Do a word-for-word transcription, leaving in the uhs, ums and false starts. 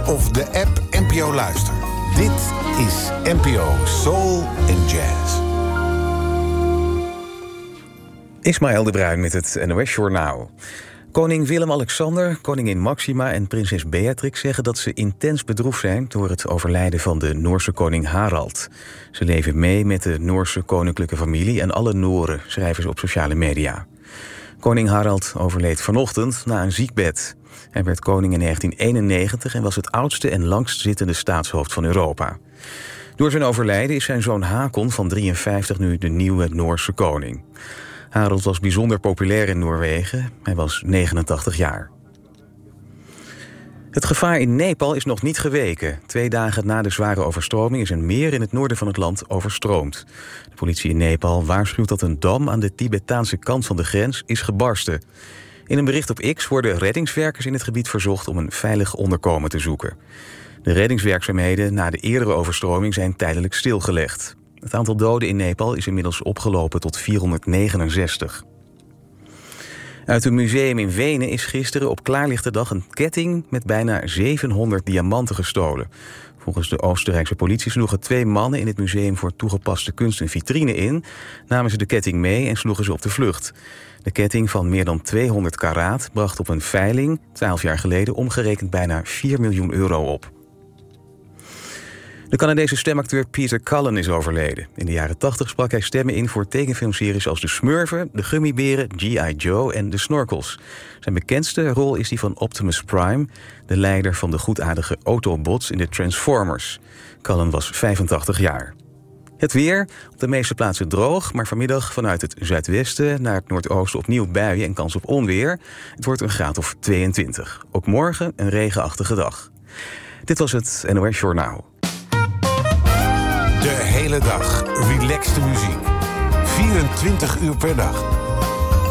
of de app N P O Luister. Dit is N P O Soul and Jazz. Ismaël de Bruin met het N O S-journaal. Koning Willem-Alexander, koningin Maxima en prinses Beatrix zeggen dat ze intens bedroefd zijn door het overlijden van de Noorse koning Harald. Ze leven mee met de Noorse koninklijke familie en alle Nooren, schrijven ze op sociale media. Koning Harald overleed vanochtend na een ziekbed. Hij werd koning in negentien eenennegentig en was het oudste en langstzittende staatshoofd van Europa. Door zijn overlijden is zijn zoon Hakon van drieënvijftig nu de nieuwe Noorse koning. Harald was bijzonder populair in Noorwegen. Hij was negenentachtig jaar. Het gevaar in Nepal is nog niet geweken. Twee dagen na de zware overstroming is een meer in het noorden van het land overstroomd. De politie in Nepal waarschuwt dat een dam aan de Tibetaanse kant van de grens is gebarsten. In een bericht op X worden reddingswerkers in het gebied verzocht om een veilig onderkomen te zoeken. De reddingswerkzaamheden na de eerdere overstroming zijn tijdelijk stilgelegd. Het aantal doden in Nepal is inmiddels opgelopen tot vierhonderdnegenenzestig. Uit een museum in Wenen is gisteren op klaarlichte dag een ketting met bijna zevenhonderd diamanten gestolen. Volgens de Oostenrijkse politie sloegen twee mannen in het Museum voor Toegepaste Kunst een vitrine in, namen ze de ketting mee en sloegen ze op de vlucht. De ketting van meer dan tweehonderd karaat bracht op een veiling twaalf jaar geleden omgerekend bijna vier miljoen euro op. De Canadese stemacteur Peter Cullen is overleden. In de jaren tachtig sprak hij stemmen in voor tekenfilmseries als De Smurfen, De Gummiberen, G I. Joe en De Snorkels. Zijn bekendste rol is die van Optimus Prime, de leider van de goedaardige Autobots in de Transformers. Cullen was vijfentachtig jaar. Het weer, op de meeste plaatsen droog, maar vanmiddag vanuit het zuidwesten naar het noordoosten opnieuw buien en kans op onweer. Het wordt een graad of tweeëntwintig. Ook morgen een regenachtige dag. Dit was het N O S-journaal. De hele dag relaxte muziek. vierentwintig uur per dag.